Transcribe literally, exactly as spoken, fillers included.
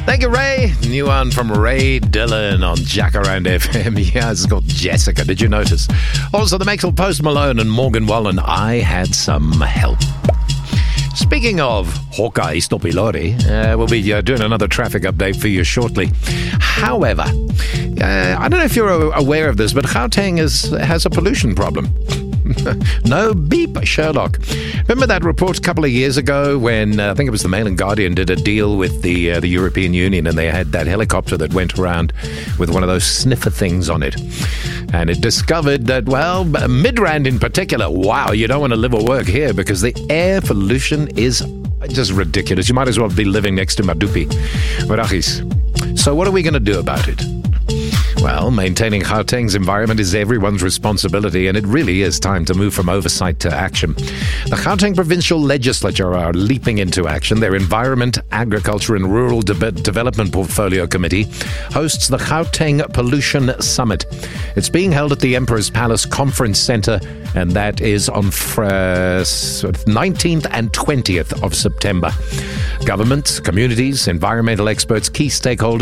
Thank you, Ray. New one from Ray Dillon on Jacaranda F M. Yeah, it's called Jessica. Did you notice? Also, the Maxwell Post Malone and Morgan Wallen. I had some help. Speaking of Hawkeye Stopilori, uh, we'll be uh, doing another traffic update for you shortly. However, uh, I don't know if you're aware of this, but Gauteng is, has a pollution problem. No beep, Sherlock. Remember that report a couple of years ago when uh, I think it was the Mail and Guardian did a deal with the uh, the European Union, and they had that helicopter that went around with one of those sniffer things on it. And it discovered that, well, Midrand in particular, wow, you don't want to live or work here because the air pollution is just ridiculous. You might as well be living next to Madupi. Marachis. So what are we going to do about it? Well, maintaining Gauteng's environment is everyone's responsibility, and it really is time to move from oversight to action. The Gauteng Provincial Legislature are leaping into action. Their Environment, Agriculture and Rural De- Development Portfolio Committee hosts the Gauteng Pollution Summit. It's being held at the Emperor's Palace Conference Centre, and that is on uh, nineteenth and twentieth of September. Governments, communities, environmental experts, key stakeholders,